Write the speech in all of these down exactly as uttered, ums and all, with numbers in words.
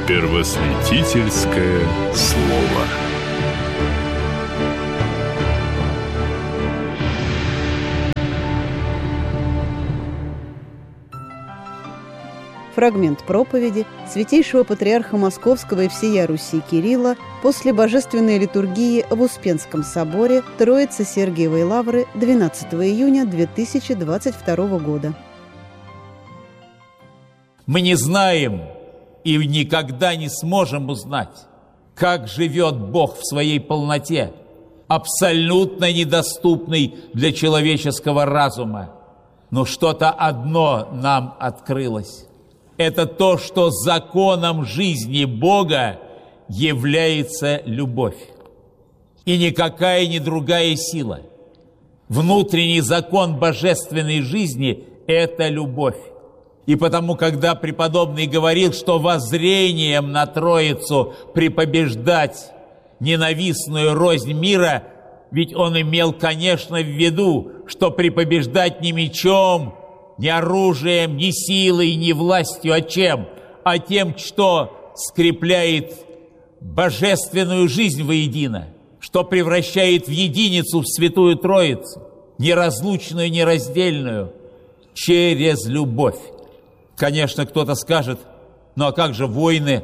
Первосвятительское слово. Фрагмент проповеди святейшего патриарха Московского и всея Руси Кирилла после божественной литургии в Успенском соборе Троицы Сергиевой Лавры двенадцатого июня две тысячи двадцать второго года. Мы не знаем и никогда не сможем узнать, как живет Бог в своей полноте, абсолютно недоступный для человеческого разума. Но что-то одно нам открылось. Это то, что законом жизни Бога является любовь. И никакая ни другая сила. Внутренний закон божественной жизни – это любовь. И потому, когда преподобный говорил, что воззрением на Троицу препобеждать ненавистную рознь мира, ведь он имел, конечно, в виду, что препобеждать не мечом, не оружием, не силой, не властью, а чем? А тем, что скрепляет божественную жизнь воедино, что превращает в единицу, в Святую Троицу, неразлучную, нераздельную, через любовь. Конечно, кто-то скажет, ну а как же войны?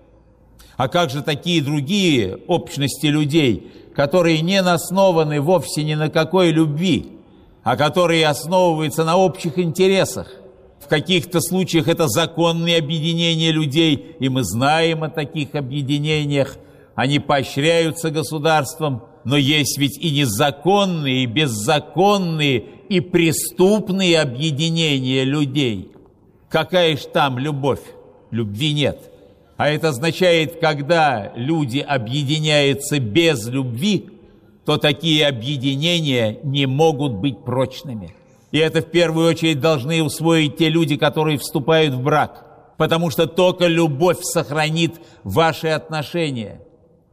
А как же такие другие общности людей, которые не основаны вовсе ни на какой любви, а которые основываются на общих интересах? В каких-то случаях это законные объединения людей, и мы знаем о таких объединениях. Они поощряются государством, но есть ведь и незаконные, и беззаконные, и преступные объединения людей. Какая ж там любовь? Любви нет. А это означает, когда люди объединяются без любви, то такие объединения не могут быть прочными. И это в первую очередь должны усвоить те люди, которые вступают в брак. Потому что только любовь сохранит ваши отношения.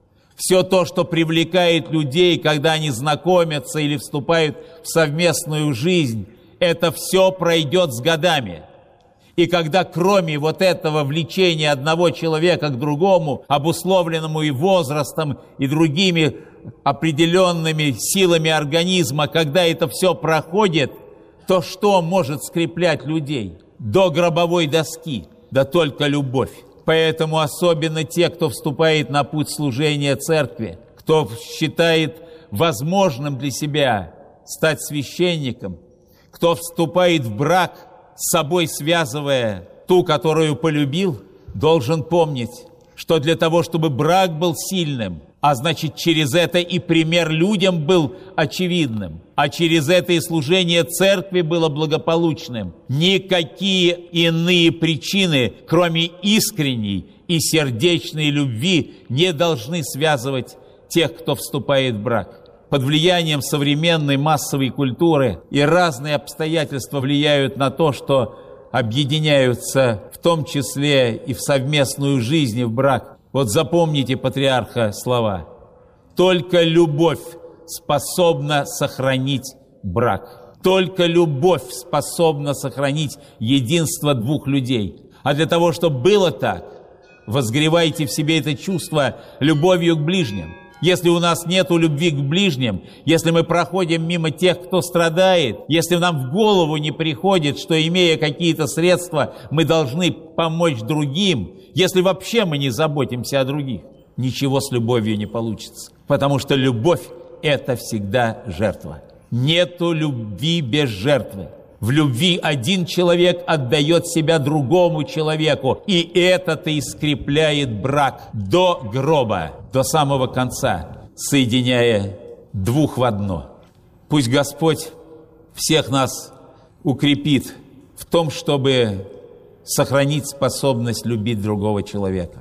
Все то, что привлекает людей, когда они знакомятся или вступают в совместную жизнь, это все пройдет с годами. И когда кроме вот этого влечения одного человека к другому, обусловленному и возрастом, и другими определенными силами организма, когда это все проходит, то что может скреплять людей до гробовой доски? Да только любовь. Поэтому особенно те, кто вступает на путь служения церкви, кто считает возможным для себя стать священником, кто вступает в брак, с собой связывая ту, которую полюбил, должен помнить, что для того, чтобы брак был сильным, а значит, через это и пример людям был очевидным, а через это и служение церкви было благополучным, никакие иные причины, кроме искренней и сердечной любви, не должны связывать тех, кто вступает в брак. Под влиянием современной массовой культуры и разные обстоятельства влияют на то, что объединяются в том числе и в совместную жизнь, и в брак. Вот запомните патриарха слова. Только любовь способна сохранить брак. Только любовь способна сохранить единство двух людей. А для того, чтобы было так, возгревайте в себе это чувство любовью к ближним. Если у нас нет любви к ближним, если мы проходим мимо тех, кто страдает, если нам в голову не приходит, что, имея какие-то средства, мы должны помочь другим, если вообще мы не заботимся о других, ничего с любовью не получится. Потому что любовь – это всегда жертва. Нету любви без жертвы. В любви один человек отдает себя другому человеку, и это-то и скрепляет брак до гроба, до самого конца, соединяя двух в одно. Пусть Господь всех нас укрепит в том, чтобы сохранить способность любить другого человека.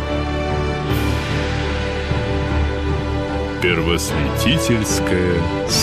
Первосвятительское